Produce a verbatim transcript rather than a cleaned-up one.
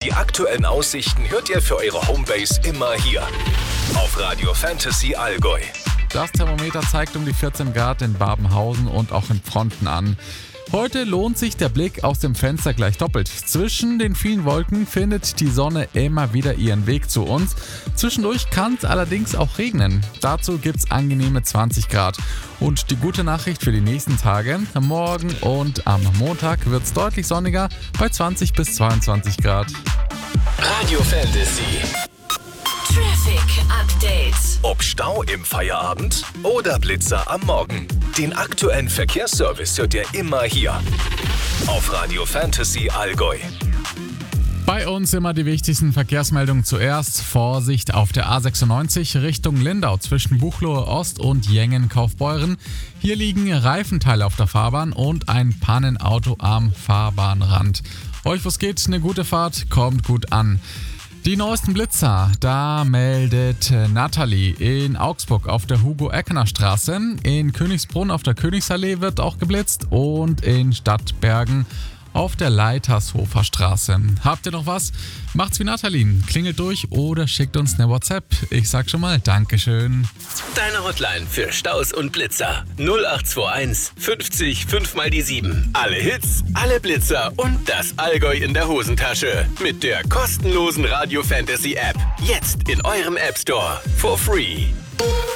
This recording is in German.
Die aktuellen Aussichten hört ihr für eure Homebase immer hier auf Radio Fantasy Allgäu. Das Thermometer zeigt um die vierzehn Grad in Babenhausen und auch in Pfronten an. Heute lohnt sich der Blick aus dem Fenster gleich doppelt. Zwischen den vielen Wolken findet die Sonne immer wieder ihren Weg zu uns. Zwischendurch kann es allerdings auch regnen. Dazu gibt es angenehme zwanzig Grad. Und die gute Nachricht für die nächsten Tage: Morgen und am Montag wird es deutlich sonniger bei zwanzig bis zweiundzwanzig Grad. Radio Fantasy. Traffic Update. Ob Stau im Feierabend oder Blitzer am Morgen. Den aktuellen Verkehrsservice hört ihr immer hier auf Radio Fantasy Allgäu. Bei uns immer die wichtigsten Verkehrsmeldungen zuerst. Vorsicht auf der A sechsundneunzig Richtung Lindau zwischen Buchloe Ost und Jengen-Kaufbeuren. Hier liegen Reifenteile auf der Fahrbahn und ein Pannenauto am Fahrbahnrand. Euch was geht, eine gute Fahrt, kommt gut an. Die neuesten Blitzer, da meldet Nathalie in Augsburg auf der Hugo-Eckner-Straße, in Königsbrunn auf der Königsallee wird auch geblitzt und in Stadtbergen auf der Leitershofer Straße. Habt ihr noch was? Macht's wie Nathalie, klingelt durch oder schickt uns eine WhatsApp. Ich sag schon mal Dankeschön. Deine Hotline für Staus und Blitzer null acht zwei eins fünfzig fünf mal die sieben. Alle Hits, alle Blitzer und das Allgäu in der Hosentasche. Mit der kostenlosen Radio Fantasy App. Jetzt in eurem App Store. For free.